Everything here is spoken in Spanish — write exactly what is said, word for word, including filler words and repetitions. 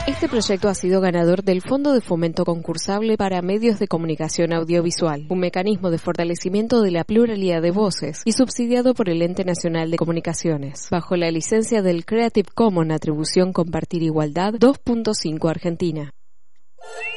Este proyecto ha sido ganador del Fondo de Fomento Concursable para Medios de Comunicación Audiovisual, un mecanismo de fortalecimiento de la pluralidad de voces y subsidiado por el Ente Nacional de Comunicaciones, bajo la licencia del Creative Commons Atribución Compartir Igualdad dos punto cinco Argentina.